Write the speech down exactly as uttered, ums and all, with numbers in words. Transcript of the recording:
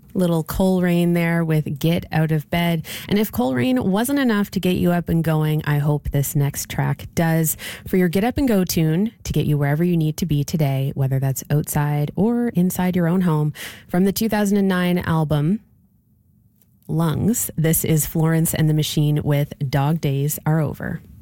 Little Coleraine there with Get Out of Bed. And if Coleraine wasn't enough to get you up and going, I hope this next track does. For your Get Up and Go tune to get you wherever you need to be today, whether that's outside or inside your own home. From the two thousand nine album, Lungs, this is Florence and the Machine with Dog Days Are Over.